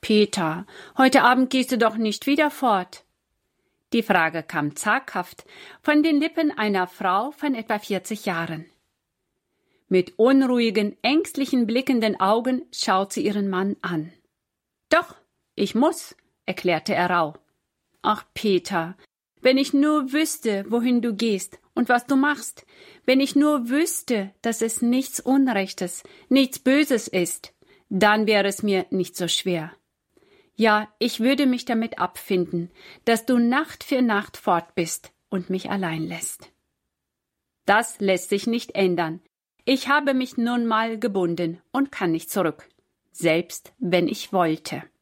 Peter, heute Abend gehst du doch nicht wieder fort. Die Frage kam zaghaft von den Lippen einer Frau von etwa 40 Jahren. Mit unruhigen, ängstlichen, blickenden Augen schaut sie ihren Mann an. »Doch, ich muss«, erklärte er rauh. »Ach, Peter, wenn ich nur wüsste, wohin du gehst und was du machst, wenn ich nur wüsste, dass es nichts Unrechtes, nichts Böses ist, dann wäre es mir nicht so schwer. Ja, ich würde mich damit abfinden, dass du Nacht für Nacht fort bist und mich allein lässt. Das lässt sich nicht ändern. Ich habe mich nun mal gebunden und kann nicht zurück, selbst wenn ich wollte.«